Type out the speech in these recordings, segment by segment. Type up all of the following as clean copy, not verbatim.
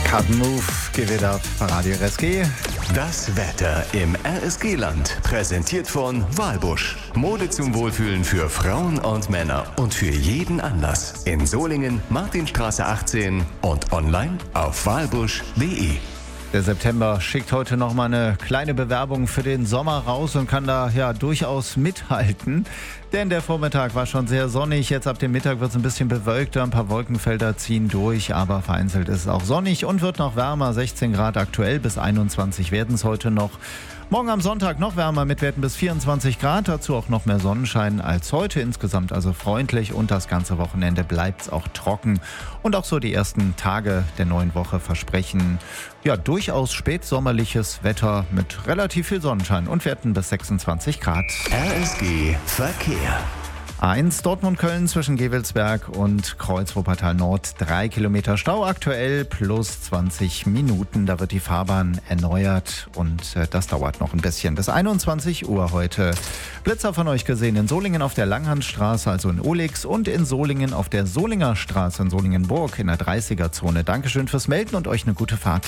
Cut Move, Give It Up, Radio RSG. Das Wetter im RSG-Land, präsentiert von Walbusch. Mode zum Wohlfühlen für Frauen und Männer und für jeden Anlass. In Solingen, Martinstraße 18 und online auf walbusch.de. Der September schickt heute nochmal eine kleine Bewerbung für den Sommer raus und kann da ja durchaus mithalten. Denn der Vormittag war schon sehr sonnig. Jetzt ab dem Mittag wird es ein bisschen bewölkter. Ein paar Wolkenfelder ziehen durch, aber vereinzelt ist es auch sonnig und wird noch wärmer. 16 Grad aktuell, bis 21 werden es heute noch. Morgen am Sonntag noch wärmer mit Werten bis 24 Grad. Dazu auch noch mehr Sonnenschein als heute. Insgesamt also freundlich und das ganze Wochenende bleibt es auch trocken. Und auch so die ersten Tage der neuen Woche versprechen ja durchaus spätsommerliches Wetter mit relativ viel Sonnenschein und Werten bis 26 Grad. RSG Verkehr. A1 Dortmund-Köln zwischen Gevelsberg und Kreuz-Wuppertal Nord. 3 Kilometer Stau aktuell plus 20 Minuten. Da wird die Fahrbahn erneuert und das dauert noch ein bisschen. Bis 21 Uhr heute. Blitzer von euch gesehen in Solingen auf der Langhandstraße, also in Olix, und in Solingen auf der Solinger Straße in Solingenburg in der 30er-Zone. Dankeschön fürs Melden und euch eine gute Fahrt.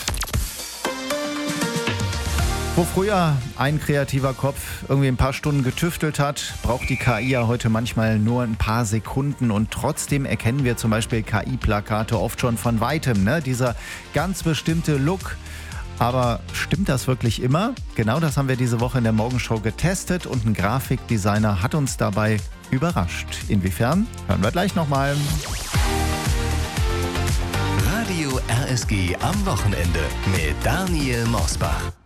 Wo früher ein kreativer Kopf irgendwie ein paar Stunden getüftelt hat, braucht die KI ja heute manchmal nur ein paar Sekunden und trotzdem erkennen wir zum Beispiel KI-Plakate oft schon von Weitem, ne? Dieser ganz bestimmte Look. Aber stimmt das wirklich immer? Genau das haben wir diese Woche in der Morgenshow getestet und ein Grafikdesigner hat uns dabei überrascht. Inwiefern? Hören wir gleich nochmal. Radio RSG am Wochenende mit Daniel Mosbach.